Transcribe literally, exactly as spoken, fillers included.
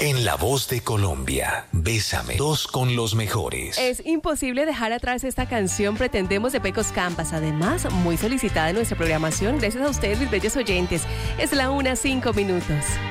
En La Voz de Colombia, Bésame, dos con los mejores. Es imposible dejar atrás esta canción Pretendemos de Pecos Campas. Además, muy solicitada en nuestra programación. Gracias a ustedes, mis bellos oyentes. Es la una, cinco minutos.